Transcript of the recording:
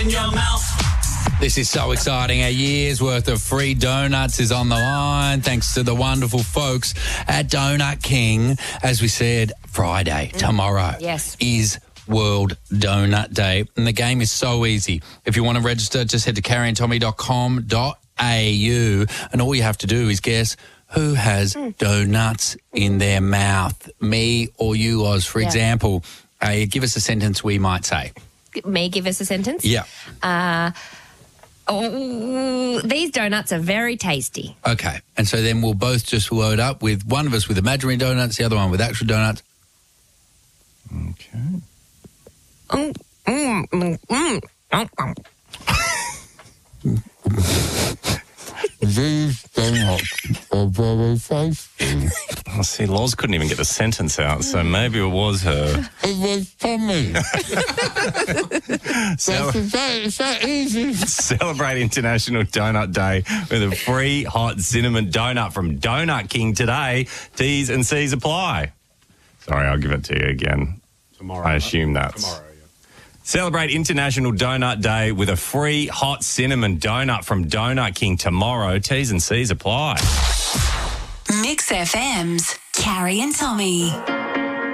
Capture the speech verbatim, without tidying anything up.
in your mouth. This is so exciting. A year's worth of free donuts is on the line thanks to the wonderful folks at Donut King. As we said, Friday, tomorrow, Yes. is World Donut Day. And the game is so easy. If you want to register, just head to carrie and tommy dot com dot a u and all you have to do is guess who has mm. donuts in their mouth, me or you, Oz. For yeah. example, uh, give us a sentence we might say. Me give us a sentence? Yeah. Uh, oh, these donuts are very tasty. Okay. And so then we'll both just load up with one of us with imaginary donuts, the other one with actual donuts. Okay. Mm, mm, mm, mm, mm, mm. These donuts are very tasty. Oh, see, Loz couldn't even get the sentence out, so maybe it was her. It was Tommy. Cel- That's that, it's that easy. Celebrate International Donut Day with a free hot cinnamon donut from Donut King today. T's and C's apply. Sorry, I'll give it to you again. Tomorrow. I assume that's... Tomorrow, yeah. Celebrate International Donut Day with a free hot cinnamon donut from Donut King tomorrow. T's and C's apply. Mix F M's Carrie and Tommy.